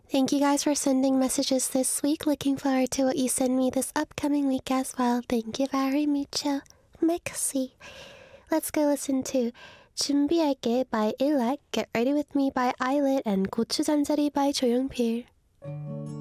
Thank you guys for sending messages this week. Looking forward to what you send me this upcoming week as well. Thank you very mucho. Merci. Let's go listen to 준비할게 by Ilak, Get Ready With Me by Islet, and 고추잠자리 by 조용필.